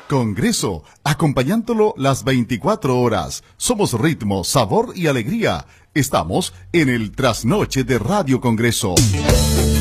Congreso, acompañándolo las 24 horas. Somos ritmo, sabor y alegría. Estamos en el trasnoche de Radio Congreso.